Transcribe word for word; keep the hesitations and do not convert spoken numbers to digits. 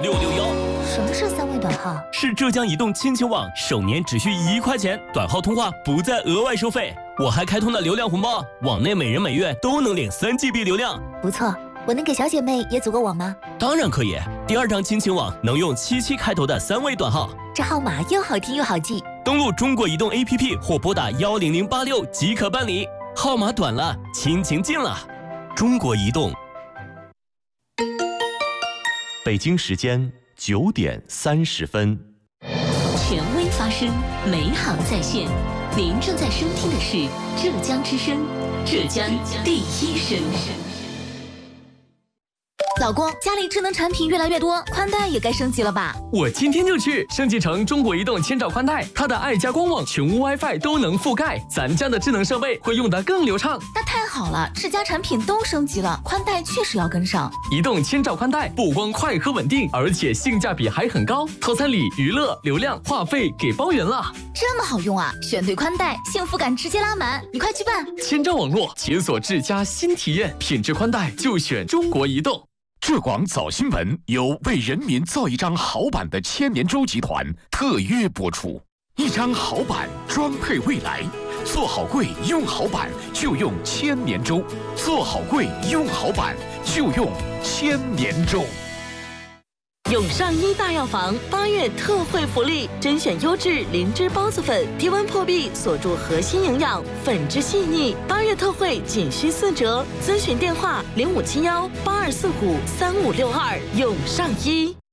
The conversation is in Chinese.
六六幺。 什么是三位短号？ 是浙江移动亲情网，首年只需一块钱，短号通话不再额外收费。我还开通了流量红包，网内每人每月都能领三 G B 流量。 不错，我能给小姐妹也组个网吗？ 当然可以，第二张亲情网能用七七开头的三位短号， 这号码又好听又好记。 登录中国移动 A P P 或拨打幺零零八六即可办理。号码短了，亲情近了。中国移动。 北京时间九点三十分。 权威发声，美好在线。您正在收听的是浙江之声，浙江第一声。 老公，家里智能产品越来越多，宽带也该升级了吧？ 我今天就去升级成中国移动千兆宽带，它的爱家光网、全屋 WiFi 都能覆盖，咱家的智能设备会用得更流畅。 那太好了，智家产品都升级了，宽带确实要跟上。 移动千兆宽带不光快和稳定，而且性价比还很高，套餐里娱乐、流量、话费给包圆了。 这么好用啊！选对宽带，幸福感直接拉满，你快去办！ 千兆网络解锁智家新体验，品质宽带就选中国移动。 浙广早新闻由为人民造一张好版的千年舟集团特约播出，一张好版装配未来，做好柜用好版就用千年舟，做好柜用好版就用千年舟。 永上一大药房八月特惠福利，甄选优质灵芝孢子粉，低温破壁，锁住核心营养，粉质细腻。八月特惠仅需四折，咨询电话零五七幺八二四五三五六二。永上一。